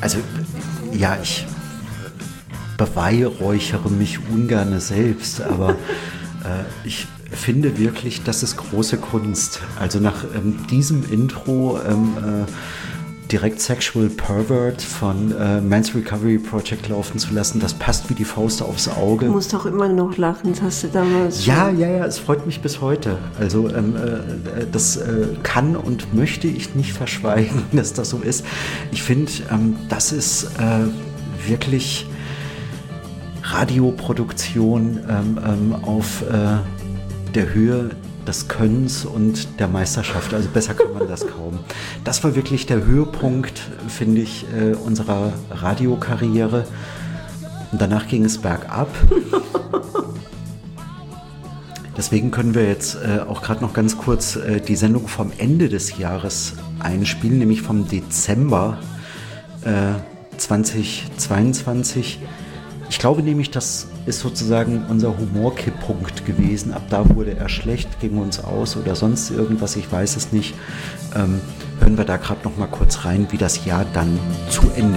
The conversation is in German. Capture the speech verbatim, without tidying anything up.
also ja, ich beweihräuchere mich ungerne selbst, aber äh, ich finde wirklich, das ist große Kunst. Also nach ähm, diesem Intro ähm, äh, direkt Sexual Pervert von äh, Men's Recovery Project laufen zu lassen, das passt wie die Faust aufs Auge. Du musst doch immer noch lachen, das hast du damals Ja, schon. ja, ja, es freut mich bis heute. Also ähm, äh, das äh, kann und möchte ich nicht verschweigen, dass das so ist. Ich finde, ähm, das ist äh, wirklich Radioproduktion ähm, ähm, auf äh, der Höhe des Könnens und der Meisterschaft. Also besser kann man das kaum. Das war wirklich der Höhepunkt, finde ich, äh, unserer Radiokarriere. Und danach ging es bergab. Deswegen können wir jetzt äh, auch gerade noch ganz kurz äh, die Sendung vom Ende des Jahres einspielen, nämlich vom Dezember äh, zweitausendzweiundzwanzig. Ich glaube nämlich, das ist sozusagen unser Humorkipppunkt gewesen. Ab da wurde er schlecht, ging uns aus oder sonst irgendwas, ich weiß es nicht. Ähm, hören wir da gerade noch mal kurz rein, wie das Jahr dann zu Ende